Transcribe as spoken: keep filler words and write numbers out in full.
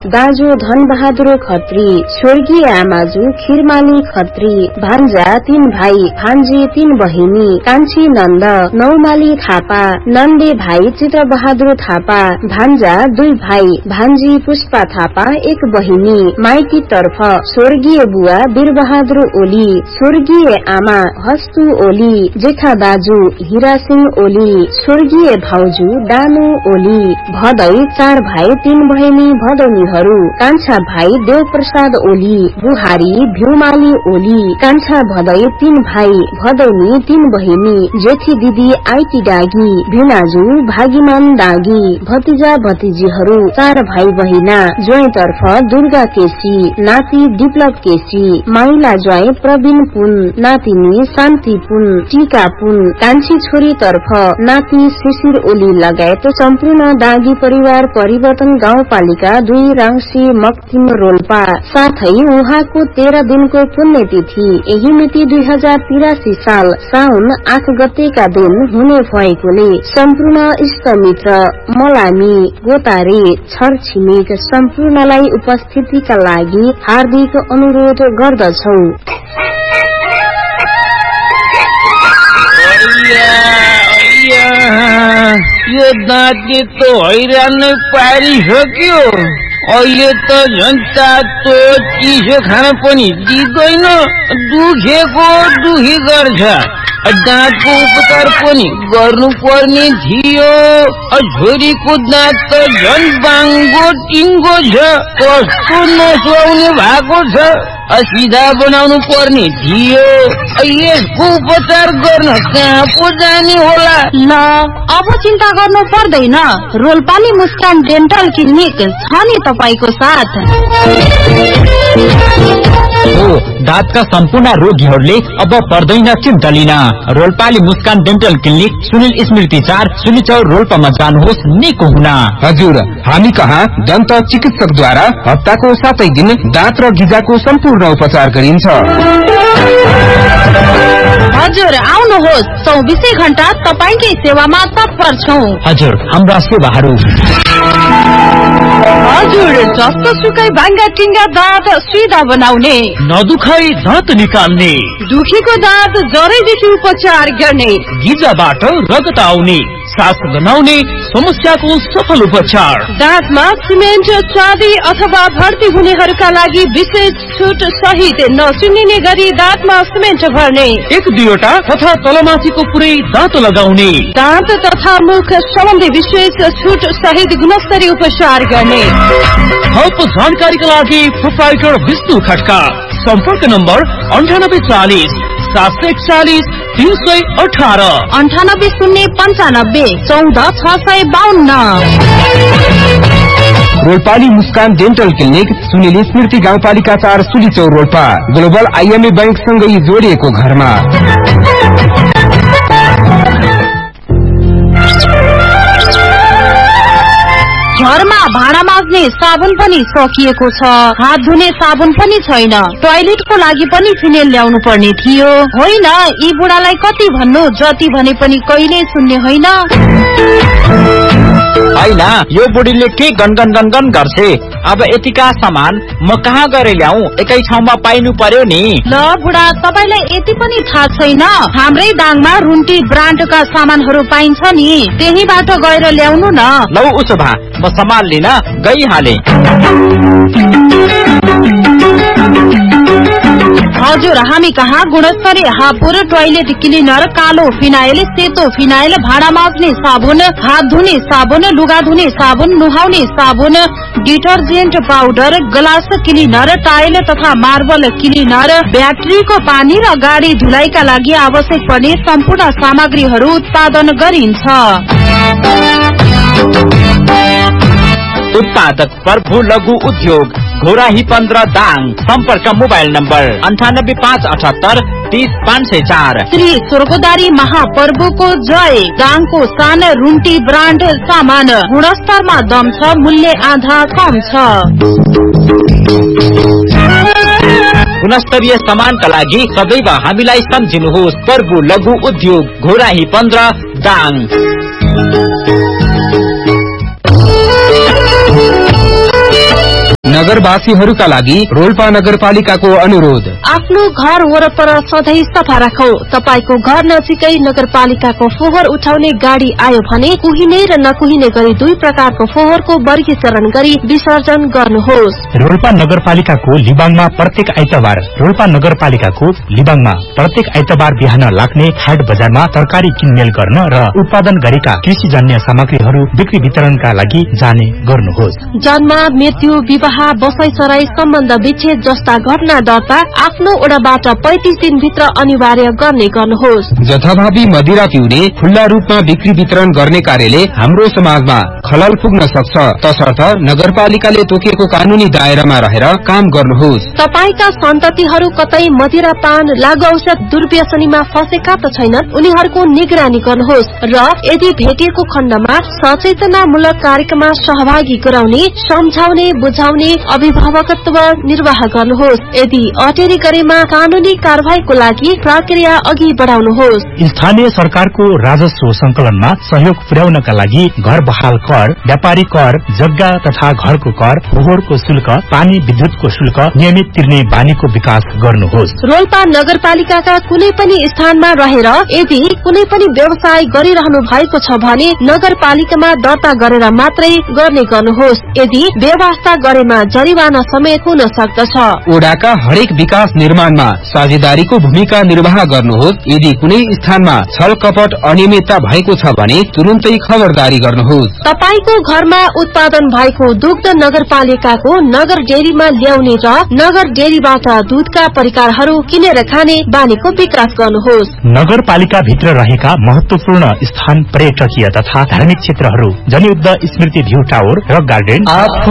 दाजु धन बहादुर खत्री, स्वर्गीय आमाजु खिरमाली खत्री, भान्जा तीन भाइ भान्जी तीन बहिनी, कान्छी नन्द नौमाली थापा, नन्दे भाइ चित्र बहादुर थापा, भान्जा दुई भाइ भान्जी पुष्पा थापा एक बहिनी, माइती तर्फ स्वर्गीय बुवा वीर बहादुर ओली, स्वर्गीय आमा हस्तु ओली, जेठा दाजु हिरा सिंह ओली, स्वर्गीय भाउजू डानु ओली, भदै चार भाइ तीन बहिनी भदौनीहरू, कान्छा भाइ देव प्रसाद ओली, बुहारी भ्यूमाली ओली, कान्छा भदै तीन भाइ भदौनी तीन बहिनी, जेठी दिदी आइटी डागी, भिनाजु भागीमान डागी, भतिजा भतिजीहरू चार भाइ बहिना, ज्वाइँ तर्फ दुर्गा केसी, नाति विप्लव केसी, माइला ज्वाइँ प्रवीण पुन, नातिनी शान्ति पुन, टीका पुन, कान्छी छोरी तर्फ नाति शिशिर ओली लगायत सम्पूर्ण डागी परिवार परिवर्तन गाउँपालिका दुई राङ्सी मक्तिम रोल्पा, साथै उहाँको तेह्र दिनको पुण्यतिथि यही मिति दुई हजार तिरासी साल साउन आठ गतेका दिन हुने भएकोले सम्पूर्ण इष्टमित्र मलामी गोतारे छरछिमेक सम्पूर्णलाई उपस्थितिका लागि हार्दिक अनुरोध गर्दछौ। यो दाँतले त हैरान पारिसक्यो, अहिले त झन्टा तो चिसो खान पनि दिँदैन, दुखेको दुखी गर्छ। दाँतको उपचार पनि गर्नु पर्ने थियो, छोरीको दाँत त झन् बाङ्गो टिङ्गो छ, कस्तो नसुहाउने भएको छ, सिधा बनाउनु पर्ने थियो। यसको उपचार गर्न कहाँ पो जाने होला? ल अब चिन्ता गर्नु पर्दैन, रोल्पाली मुस्कान डेन्टल क्लिनिक छ नि तपाईको साथ। हो दाँतका सम्पूर्ण रोगीहरूले अब पर्दैन चिन्ता लिन। रोल्पाली मुस्कान डेन्टल क्लिनिक सुनिल स्मृति चार सुनिचौर रोल्पामा जानुहोस् निको हुन। हजुर, हामी कहाँ दन्त चिकित्सकद्वारा हप्ताको सातै दिन दाँत र गिजाको सम्पूर्ण उपचार गरिन्छ। हजुर आउनुहोस्, चौबिसै घण्टा तपाईकै सेवामा तत्पर छौं। हजुर, हाम्रा सेवाहरू हजुर जस्तो सुकै भाङ्गा टिङ्गा दाँत सिधा बनाउने, नदुखाई दाँत निकाल्ने, दुखीको दाँत जरैदेखि उपचार गर्ने, गिजाबाट रगत आउने, सास बनाउने समस्याको सफल उपचार, दाँतमा सिमेन्ट स्वादी अथवा भर्ती हुनेहरूका लागि विशेष छुट सहित नसुनिने गरी दाँतमा सिमेन्ट भर्ने, एक दुईवटा तथा तलमाथिको पुरै दाँत लगाउने, दाँत तथा मुख सम्बन्धी विशेष छुट सहित गुणस्तरीय उपचार गर्ने। थप जानकारीका लागि प्रोप्राइटर विष्णु खड्का, सम्पर्क नम्बर अन्ठानब्बे चालिस सात सय एकचालिस तीन सय अठारह, अन्ठानब्बे शून्य पन्चानब्बे चौध छ सय बाहन्न। रोल्पाली मुस्कान डेन्टल क्लिनिक सुनिल स्मृति गाउँपालिका चार सुलीचौर रोल्पा, ग्लोबल आइएमए बैंक सँगै जोडिएको घरमा। घरमा भाँडा माझ्ने साबुन पनि सकिएको छ, हात धुने साबुन पनि छैन, टोयलेटको लागि पनि फिनेल ल्याउनु पर्ने थियो। होइन, यी बुढालाई कति भन्नु, जति भने पनि कहिले सुन्ने होइन। होइन, यो बुढीले के गनगन गनगन गर्छे। अब यतिका सामान म कहाँ गएर ल्याऊ, एकै ठाउँमा पाइनु पर्यो नि। ल बुढा, तपाईलाई यति पनि थाहा छैन, हाम्रै दाङमा रुन्टी ब्रान्डका सामानहरू पाइन्छ नि, त्यहीबाट गएर ल्याउनु न। लौ उसो भा म सामान लिन गइहाले। हजुर, हामी कहाँ गुणस्तरीय हापुर टोयलेट क्लिनर, कालो फिनाइल, सेतो फिनाइल, भाँडा माझ्ने साबुन, हात धुने साबुन, लुगा धुने साबुन, नुहाउने साबुन, detergent powder, glass cleaner, tile तथा मार्बल क्लिनर, ब्याट्रीको पानी र गाडी धुलाइका लागि आवश्यक पर्ने सम्पूर्ण सामग्रीहरू उत्पादन गरिन्छ। उत्पादक प्रभु लघु उद्योग घोराही पन्ध्र दाङ, सम्पर्क मोबाइल नम्बर अन्ठानब्बे पाँच अठहत्तर तीस पाँच सय चार। श्री स्वर्गदारी महापर्वको जय, दाङको सान रुन्टी ब्रान्ड सामान, गुणस्तरमा दम छ, मूल्य आधा कम छ। गुणस्तरीय सामानका लागि सदैव हामीलाई सम्झिनुहोस्। प्रभु लघु उद्योग घोराही पन्ध्र दाङ। नगरवासीहरूका लागि रोल्पा नगरपालिकाको अनुरोध। आफ्नो घर वरपर सधैँ सफा राखौ। तपाईको घर नजिकै नगरपालिकाको फोहोर उठाउने गाडी आयो भने कुहिने र नकुहिने गरी दुई प्रकारको फोहोरको वर्गीकरण गरी विसर्जन गर्नुहोस्। रोल्पा नगरपालिकाको लिबाङमा प्रत्येक आइतबार रोल्पा नगरपालिकाको लिबाङमा प्रत्येक आइतबार बिहान लाग्ने हाट बजारमा तरकारी किनमेल गर्न र उत्पादन गरेका कृषिजन्य सामग्रीहरू बिक्री वितरणका लागि जाने गर्नुहोस्। जन्म, मृत्यु, विवाह, बसाइसराई, सम्बन्ध विच्छेद जस्ता घटना दर्ता आफ्नो ओडाबाट पैंतीस दिनभित्र अनिवार्य गर्ने गर्नुहोस्। जथाभावी मदिरा पिउने, खुल्ला रूपमा बिक्री वितरण गर्ने कार्यले हाम्रो समाजमा खलल पुग्न सक्छ, तसर्थ नगरपालिकाले तोकेको कानूनी दायरामा रहेर काम गर्नुहोस्। तपाईका सन्ततिहरू कतै मदिरा पान, लागु औषध दुर्व्यसनीमा फँसेका त छैनन्, उनीहरूको निगरानी गर्नुहोस् र यदि भेटिएको खण्डमा सचेतनामूलक कार्यक्रममा सहभागी गराउने, सम्झाउने, बुझाउने, अभिभावकत्व निर्वाह गर्नुहोस्। यदि अटेरी गरेमा कानूनी कार्यवाहीको लागि प्रक्रिया अघि बढाउनुहोस्। स्थानीय सरकारको राजस्व संकलनमा सहयोग पुर्याउनका लागि घर बहाल कर, व्यापारी कर, जग्गा तथा घरको कर, फोहोरको शुल्क, पानी विद्युतको शुल्क नियमित तिर्ने बानीको विकास गर्नुहोस्। रोल्पा नगरपालिकाका कुनै पनि स्थानमा रहेर यदि कुनै पनि व्यवसाय गरिरहनु भएको छ भने नगरपालिकामा दर्ता गरेर मात्रै गर्ने गर्नुहोस्। यदि व्यवस्था गरेमा जरिवाना समेत हुन सक्दछ। ओडाका हरेक विकास निर्माणमा साझेदारीको भूमिका निर्वाह गर्नुहोस्। यदि कुनै स्थानमा छल कपट अनियमितता भएको छ भने तुरुन्तै खबरदारी गर्नुहोस्। तपाईको घरमा उत्पादन भएको दुग्ध नगरपालिकाको नगर डेरीमा ल्याउने र नगर डेरीबाट दूधका परिकारहरू किनेर खाने बानीको विकास गर्नुहोस्। नगरपालिका भित्र रहेका महत्वपूर्ण स्थान, पर्यटकीय तथा धार्मिक क्षेत्रहरू, जनयुद्ध स्मृति भ्यू टावर, रक गार्डन,